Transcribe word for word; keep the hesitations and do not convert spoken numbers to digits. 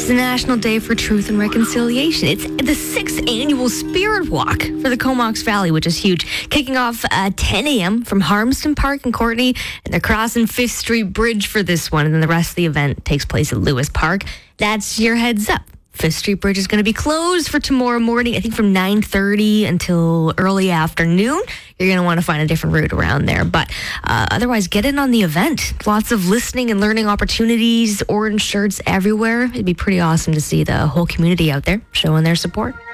the National Day for Truth and Reconciliation. It's the sixth annual Spirit Walk for the Comox Valley, which is huge. Kicking off at ten a.m. from Harmston Park in Courtenay, and they're crossing Fifth Street Bridge for this one, and then the rest of the event takes place at Lewis Park. That's your heads up. Fifth Street Bridge is going to be closed for tomorrow morning, I think from nine thirty until early afternoon. You're going to want to find a different route around there. But uh, otherwise, get in on the event. Lots of listening and learning opportunities, orange shirts everywhere. It'd be pretty awesome to see the whole community out there showing their support.